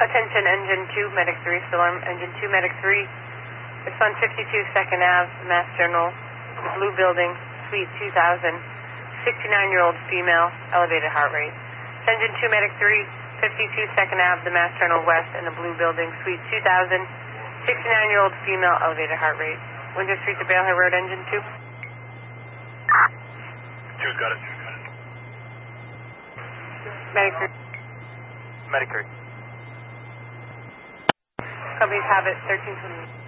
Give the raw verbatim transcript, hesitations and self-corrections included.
Attention, Engine two, Medic three, alarm. Engine two, Medic three. It's on fifty-two second Avenue, Mass General, the Blue Building, Suite two thousand. sixty-nine-year-old female, elevated heart rate. Engine two, Medic three, fifty-two second Avenue, the Mass General West, in the Blue Building, Suite two thousand. sixty-nine-year-old female, elevated heart rate. Windsor Street to Bale Hill Road, Engine two. Two's got it. Medic three. Medic three. Companies have it, thirteen twenty.